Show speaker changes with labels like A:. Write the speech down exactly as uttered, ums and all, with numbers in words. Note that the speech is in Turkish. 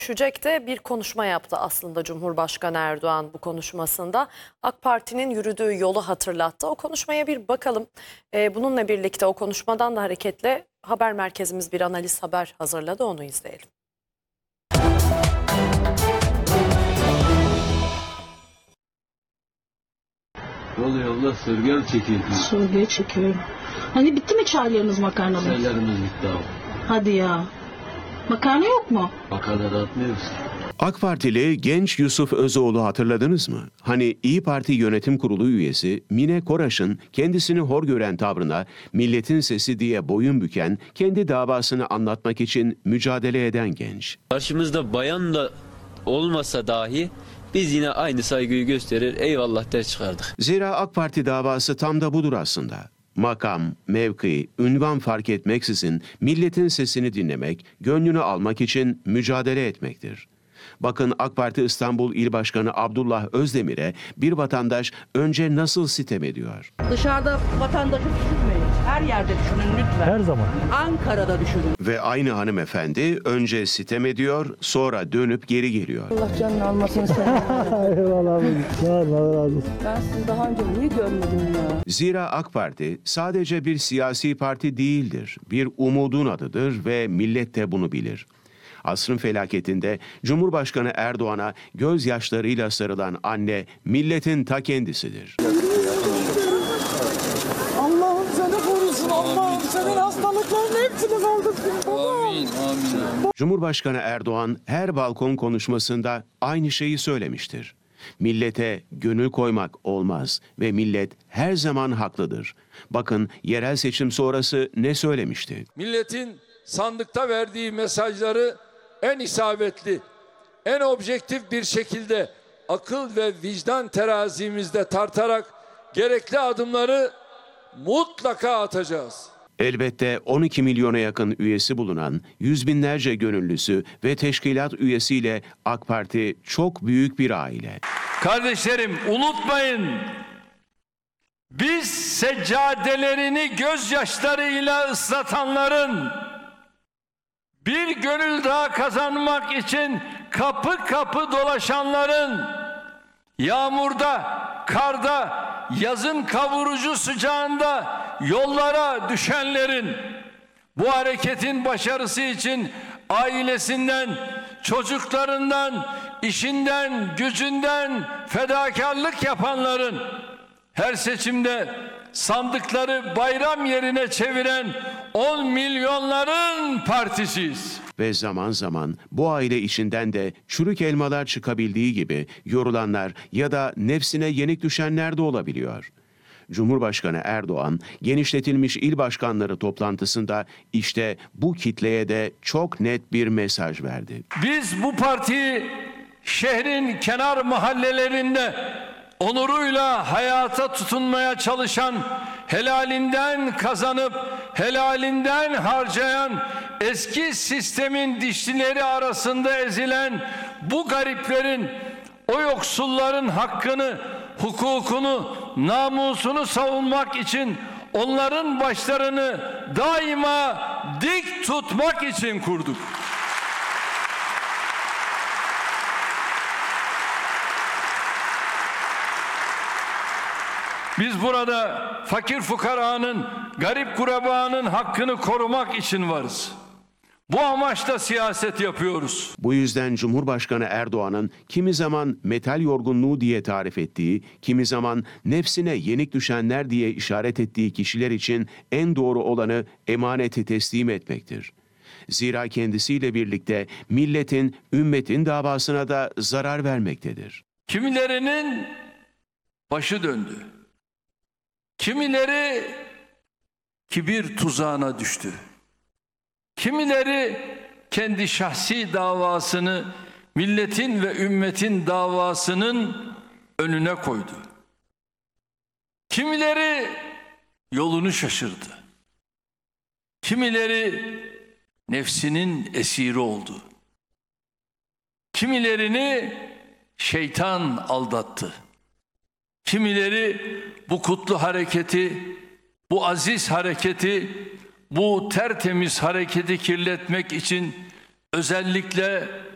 A: Düşecek de bir konuşma yaptı aslında Cumhurbaşkanı Erdoğan bu konuşmasında. AK Parti'nin yürüdüğü yolu hatırlattı. O konuşmaya bir bakalım. Ee, bununla birlikte o konuşmadan da hareketle haber merkezimiz bir analiz haber hazırladı. Onu izleyelim.
B: Yol yolda sırgel çekildi.
C: Sırgel çekiyorum. Hani bitti mi çaylarınız, makarnamız?
B: Çaylarımız bitti abi.
C: Hadi ya. Makarna yok mu?
B: Makarna da atmıyoruz.
D: AK Partili genç Yusuf Özoğlu hatırladınız mı? Hani İyi Parti Yönetim Kurulu üyesi Mine Koraş'ın kendisini hor gören tavrına milletin sesi diye boyun büken, kendi davasını anlatmak için mücadele eden genç.
E: Karşımızda bayan da olmasa dahi biz yine aynı saygıyı gösterir, eyvallah der çıkardık.
D: Zira AK Parti davası tam da budur aslında. Makam, mevki, ünvan fark etmeksizin milletin sesini dinlemek, gönlünü almak için mücadele etmektir. Bakın AK Parti İstanbul İl Başkanı Abdullah Özdemir'e bir vatandaş önce nasıl sitem ediyor.
F: Dışarıda vatandaşı düşünmeyin. Her yerde düşünün lütfen.
G: Her zaman.
F: Ankara'da düşünün.
D: Ve aynı hanımefendi önce sitem ediyor, sonra dönüp geri geliyor.
F: Allah canını almasın sen.
G: Eyvallah abi. Sağ ol, Allah razı olsun.
F: Ben sizi daha önce niye görmedim ya?
D: Zira AK Parti sadece bir siyasi parti değildir, bir umudun adıdır ve millet de bunu bilir. Asrın felaketinde Cumhurbaşkanı Erdoğan'a gözyaşlarıyla sarılan anne milletin ta kendisidir.
H: Allah'ım seni korusun, Allah'ım senin hastalıkların hepsini kaldırsın.
B: Amin, amin.
D: Cumhurbaşkanı Erdoğan her balkon konuşmasında aynı şeyi söylemiştir. Millete gönül koymak olmaz ve millet her zaman haklıdır. Bakın yerel seçim sonrası ne söylemişti?
I: Milletin sandıkta verdiği mesajları en isabetli, en objektif bir şekilde akıl ve vicdan terazimizde tartarak gerekli adımları mutlaka atacağız.
D: Elbette on iki milyona yakın üyesi bulunan yüz binlerce gönüllüsü ve teşkilat üyesiyle AK Parti çok büyük bir aile.
I: Kardeşlerim unutmayın, biz seccadelerini gözyaşlarıyla ıslatanların, bir gönül daha kazanmak için kapı kapı dolaşanların, yağmurda, karda, yazın kavurucu sıcağında yollara düşenlerin, bu hareketin başarısı için ailesinden, çocuklarından, işinden, gücünden fedakarlık yapanların, her seçimde sandıkları bayram yerine çeviren on milyonların partisiyiz.
D: Ve zaman zaman bu aile içinden de çürük elmalar çıkabildiği gibi yorulanlar ya da nefsine yenik düşenler de olabiliyor. Cumhurbaşkanı Erdoğan genişletilmiş il başkanları toplantısında işte bu kitleye de çok net bir mesaj verdi.
I: Biz bu partiyi şehrin kenar mahallelerinde onuruyla hayata tutunmaya çalışan, helalinden kazanıp helalinden harcayan, eski sistemin dişlileri arasında ezilen bu gariplerin, o yoksulların hakkını, hukukunu, namusunu savunmak için onların başlarını daima dik tutmak için kurduk. Biz burada fakir fukaranın, garip kurabanın hakkını korumak için varız. Bu amaçla siyaset yapıyoruz.
D: Bu yüzden Cumhurbaşkanı Erdoğan'ın kimi zaman metal yorgunluğu diye tarif ettiği, kimi zaman nefsine yenik düşenler diye işaret ettiği kişiler için en doğru olanı emaneti teslim etmektir. Zira kendisiyle birlikte milletin, ümmetin davasına da zarar vermektedir.
I: Kimilerinin başı döndü. Kimileri kibir tuzağına düştü. Kimileri kendi şahsi davasını milletin ve ümmetin davasının önüne koydu. Kimileri yolunu şaşırdı. Kimileri nefsinin esiri oldu. Kimilerini şeytan aldattı. Kimileri bu kutlu hareketi, bu aziz hareketi, bu tertemiz hareketi kirletmek için özellikle